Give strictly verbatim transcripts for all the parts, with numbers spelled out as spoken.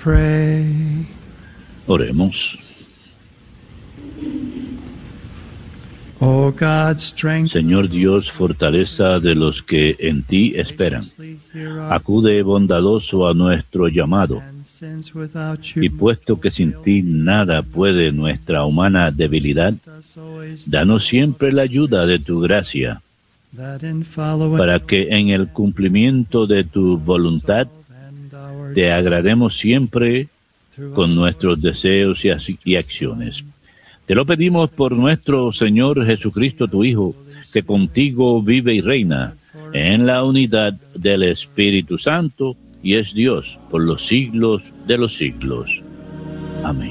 pray. Oremos. O God, strength, Señor Dios, fortaleza de los que en ti esperan, acude bondadoso a nuestro llamado, y puesto que sin ti nada puede nuestra humana debilidad, danos siempre la ayuda de tu gracia, para que en el cumplimiento de tu voluntad te agrademos siempre con nuestros deseos y, ac- y acciones. Te lo pedimos por nuestro Señor Jesucristo, tu Hijo, que contigo vive y reina en la unidad del Espíritu Santo y es Dios por los siglos de los siglos. Amén.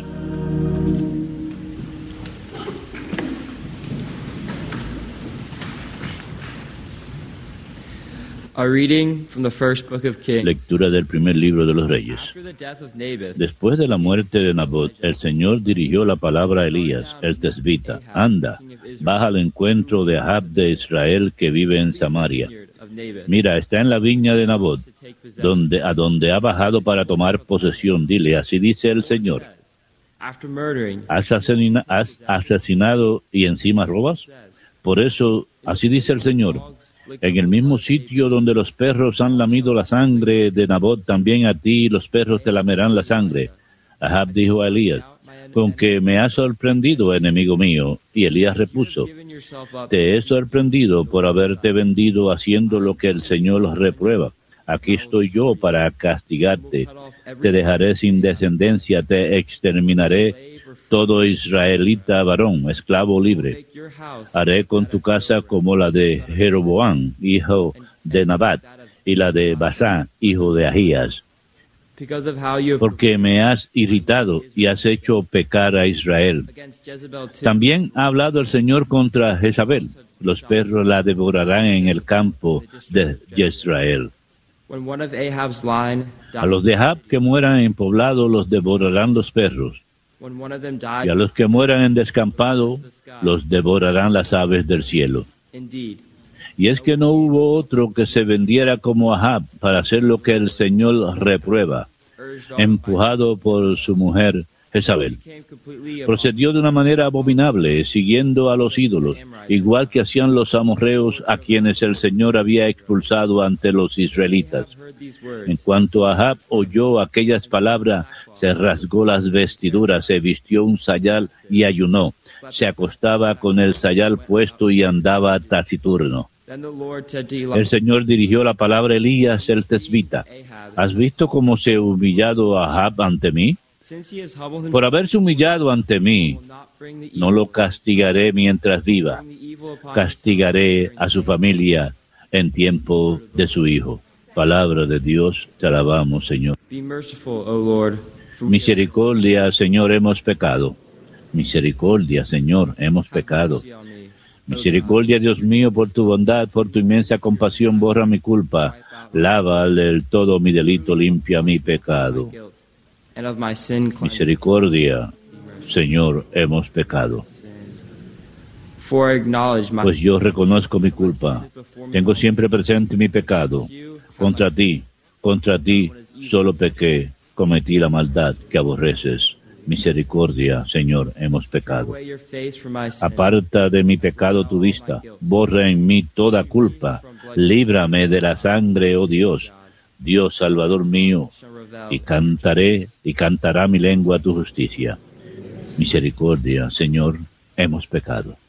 A reading from the first book of Kings. Lectura del primer libro de los Reyes. After the death of Naboth, Después de la muerte de Nabot, el Señor dirigió la palabra a Elías, el tesbita. Anda, baja al encuentro de Ahab de Israel que vive en Samaria. of Naboth, Mira, está en la viña de Nabot, donde, a donde ha bajado para tomar posesión. Dile, así dice el Señor. after murdering, ¿Has, asesina- has asesinado y encima robas? Por eso, así dice el Señor. En el mismo sitio donde los perros han lamido la sangre de Nabot, también a ti los perros te lamerán la sangre. Ahab dijo a Elías, con que me has sorprendido, enemigo mío. Y Elías repuso, given yourself up te he sorprendido por haberte vendido haciendo lo que el Señor reprueba. Aquí estoy yo para castigarte. Te dejaré sin descendencia, te exterminaré todo israelita varón, esclavo libre. make your house Haré con tu casa como la de Jeroboam, hijo de Nabat, y la de Basá, hijo de Ahías, because of how you have porque me has irritado y has hecho pecar a Israel. against Jezebel too. También ha hablado el Señor contra Jezabel. Los perros la devorarán en el campo de Jezreel. When one of Ahab's line A died, los de Ahab que mueran en poblado los devorarán los perros, when one of them y a died, los que mueran en descampado los devorarán las aves del cielo. indeed, Y es que no hubo otro que se vendiera como Ahab para hacer lo que el Señor reprueba, urged on by empujado por su mujer Jezabel. became completely Procedió de una manera abominable, siguiendo a los ídolos, igual que hacían los amorreos a quienes el Señor había expulsado ante los israelitas. heard these words. En cuanto Ahab oyó aquellas palabras, se rasgó las vestiduras, se vistió un sayal y ayunó. Se acostaba con el sayal puesto y andaba taciturno. Then the Lord said to Eli, El Señor dirigió la palabra a Elías el tesbita. Ahab, ¿Has visto cómo se ha humillado Ahab ante mí? since he has humbled Por himself, haberse humillado ante mí, will not bring the no evil, lo castigaré mientras viva. bring the evil upon Castigaré a su familia en tiempo de su hijo. Palabra de Dios, te alabamos, Señor. Be merciful, O Lord, for we Misericordia, Señor, hemos pecado. Misericordia, Señor, hemos have pecado. mercy on me. Misericordia, Dios mío, por tu bondad, por tu inmensa compasión, borra mi culpa. Lava del todo mi delito, limpia mi pecado. Guilt, and of my sin cleanse. Misericordia, Señor, hemos pecado. For I acknowledge my Pues yo reconozco mi culpa. Tengo siempre presente mi pecado. you Contra ti, contra ti, solo pequé, cometí la maldad que aborreces. Misericordia, Señor, hemos pecado. away your face from my sin. Aparta de mi pecado tu vista, borra en mí toda culpa, líbrame de la sangre, oh Dios, Dios Salvador mío, Shall revel. y cantaré y cantará mi lengua tu justicia. Misericordia, Señor, hemos pecado.